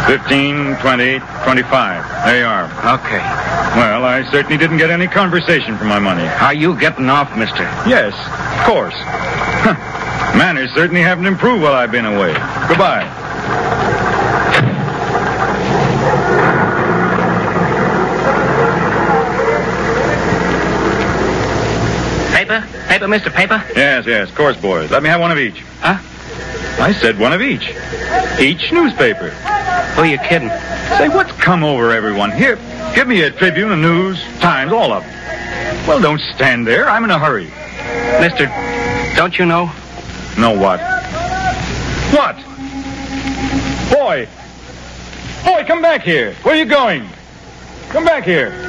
15, 20, 25. There you are. Okay. Well, I certainly didn't get any conversation for my money. Are you getting off, mister? Yes, of course. Manners certainly haven't improved while I've been away. Goodbye. Paper, mister, paper? Yes, of course, boys. Let me have one of each. Huh? I said one of each. Each newspaper. Who are you kidding? Say, what's come over everyone? Here, give me a Tribune, a News, Times, all of them. Well, don't stand there. I'm in a hurry. Mister, don't you know? Know what? What? Boy! Boy, come back here. Where are you going? Come back here.